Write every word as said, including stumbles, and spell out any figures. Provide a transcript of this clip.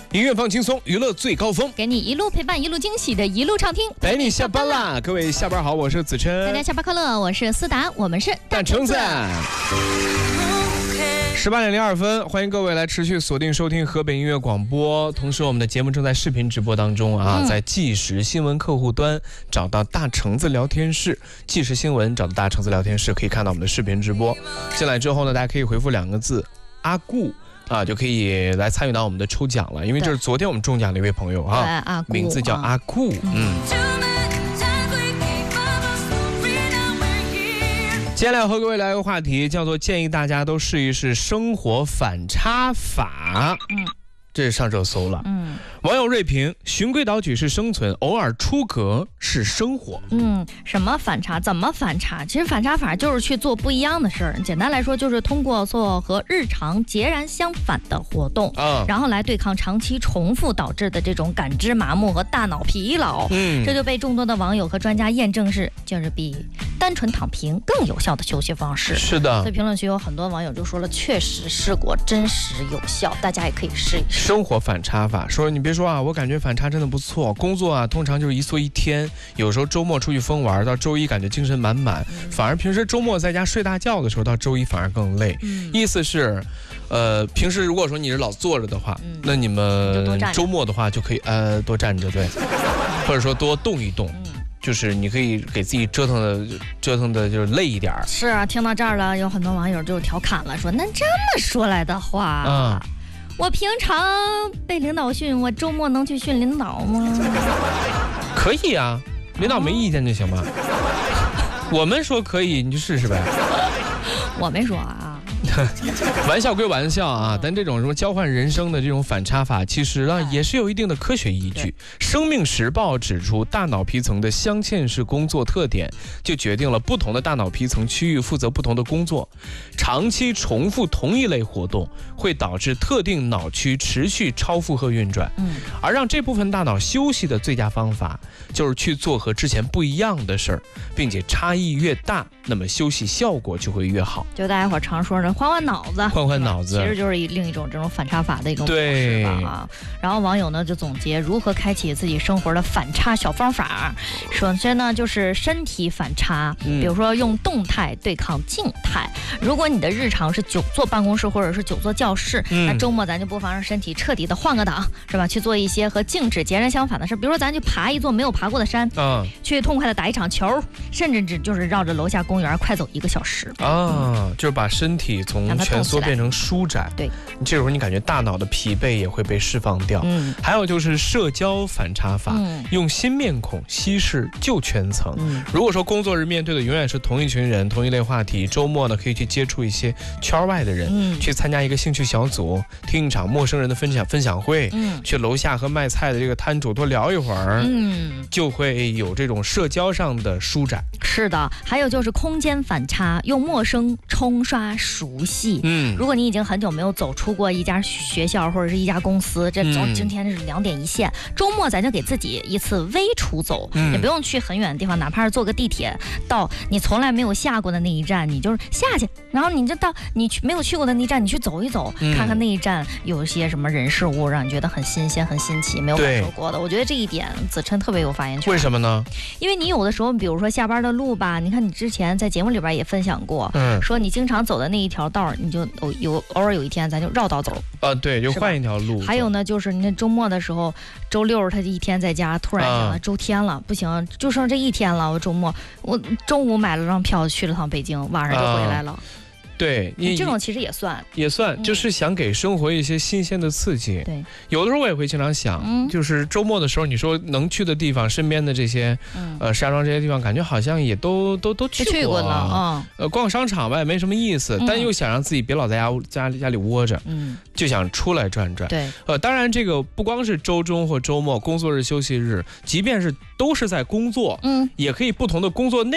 音乐放轻松，娱乐最高峰， 给你一路陪伴，一路惊喜的一路畅听， 陪你下班啦！各位下班好，我是子琛。 大家下班快乐，我是思达，我们是大橙子。十八点零二分，欢迎各位来持续锁定收听河北音乐广播。同时，我们的节目正在视频直播当中啊，嗯、在即时新闻客户端找到大橙子聊天室，即时新闻找到大橙子聊天室，可以看到我们的视频直播。进来之后呢，大家可以回复两个字“阿顾”。啊，就可以来参与到我们的抽奖了，因为这是昨天我们中奖的一位朋友啊，名字叫阿顾，嗯。接下来和各位聊一个话题，叫做建议大家都试一试生活反差法。嗯。这是上热搜了，嗯，网友锐评：循规蹈矩是生存，偶尔出格是生活。 嗯，什么反差？怎么反差？其实反差法就是去做不一样的事儿。简单来说，就是通过做和日常截然相反的活动，啊，然后来对抗长期重复导致的这种感知麻木和大脑疲劳。嗯，这就被众多的网友和专家验证是，就是比单纯躺平更有效的休息方式。 是的， 在评论区有很多网友就说了，确实试过，真实有效，大家也可以试一试。 生活反差法，说你别说啊，我感觉反差真的不错。工作啊，通常就是一坐一天，有时候周末出去疯玩，到周一感觉精神满满，嗯、反而平时周末在家睡大觉的时候，到周一反而更累。嗯、意思是，呃，平时如果说你是老坐着的话，嗯、那你们周末的话就可以呃多站着，对，或者说多动一动。嗯，就是你可以给自己折腾的折腾的就是累一点。 是啊，听到这儿了，有很多网友就调侃了，说那这么说来的话，嗯。我平常被领导训，我周末能去训领导吗？ 可以啊，领导没意见就行吧。我们说可以，你就试试呗。 我没说啊。 玩笑归玩笑啊，但这种什么交换人生的这种反差法，其实啊也是有一定的科学依据。生命时报指出，大脑皮层的镶嵌式工作特点，就决定了不同的大脑皮层区域负责不同的工作。长期重复同一类活动，会导致特定脑区持续超负荷运转。嗯，而让这部分大脑休息的最佳方法，就是去做和之前不一样的事儿，并且差异越大，那么休息效果就会越好。 就大家伙常说的换换脑子， 换换脑子， 其实就是另一种这种反差法的一种模式吧啊。然后网友呢就总结如何开启自己生活的反差小方法，首先呢就是身体反差，比如说用动态对抗静态。如果你的日常是久坐办公室或者是久坐教室，嗯、那周末咱就不妨让身体彻底的换个档，是吧？去做一些和静止截然相反的事，比如说咱去爬一座没有爬过的山，啊，去痛快的打一场球，甚至只就是绕着楼下公园快走一个小时啊，就是把身体从蜷缩变成舒展。 对， 这时候你感觉大脑的疲惫也会被释放掉。嗯，还有就是社交反差法，嗯、用新面孔稀释旧圈层。嗯，如果说工作日面对的永远是同一群人、同一类话题，周末呢可以去接触一些圈外的人，嗯、去参加一个兴趣小组，听一场陌生人的分享分享会，嗯、去楼下和卖菜的这个摊主多聊一会儿，嗯，就会有这种社交上的舒展。 是的，还有就是空间反差，用陌生冲刷熟悉。嗯，如果你已经很久没有走出过一家学校或者是一家公司，这走今天是两点一线，嗯、周末咱就给自己一次微出走，嗯、也不用去很远的地方，哪怕是坐个地铁到你从来没有下过的那一站，你就是下去，然后你就到你去没有去过的那一站，你去走一走，嗯、看看那一站有些什么人事物让你觉得很新鲜、很新奇，没有感受过的。我觉得这一点子琛特别有发言权。 为什么呢？ 因为你有的时候，比如说下班的路吧，你看你之前在节目里边也分享过，嗯、说你经常走的那一条道，你就有有偶尔有一天咱就绕道走。 啊，对，就换一条路。 还有呢，就是你看周末的时候，周六他一天在家，突然想了、啊、周天了，不行，就剩这一天了，我周末我中午买了张票去了趟北京，晚上就回来了。啊， 对， 你这种其实也算也算、嗯、就是想给生活一些新鲜的刺激。对，有的时候我也会经常想、嗯、就是周末的时候你说能去的地方，身边的这些、嗯、呃石家庄这些地方感觉好像也都都都去过、啊、 去过了啊、 呃逛商场吧也没什么意思、嗯、但又想让自己别老在家家家里窝着，嗯，就想出来转转。 对， 呃当然这个不光是周中或周末工作日休息日，即便是都是在工作，嗯，也可以不同的工作内